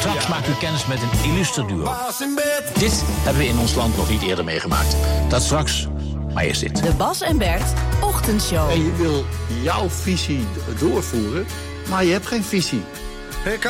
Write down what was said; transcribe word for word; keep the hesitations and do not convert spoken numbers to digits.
Straks maakt u kennis met een illuster duo. Dit hebben we in ons land nog niet eerder meegemaakt. Dat straks, maar eerst dit. De Bas en Bert Ochtendshow. En je wil jouw visie doorvoeren, maar je hebt geen visie.